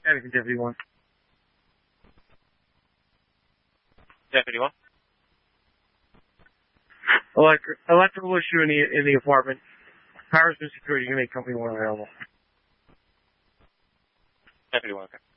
Anything, Deputy 1. Deputy 1. Electrical issue in the apartment. Powers and security, you make company 1 available. Deputy 1, okay.